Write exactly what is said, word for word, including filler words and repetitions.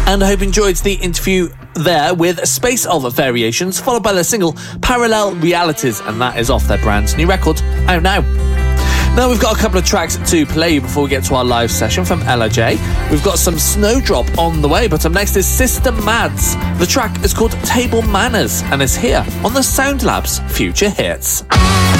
And I hope you enjoyed the interview there with Space of Variations, followed by their single Parallel Realities, and that is off their brand new record, out now. Now we've got a couple of tracks to play before we get to our live session from L I J. We've got some Snowdrop on the way, but up next is System Mads. The track is called Table Manners and is here on the Sound Labs Future Hits.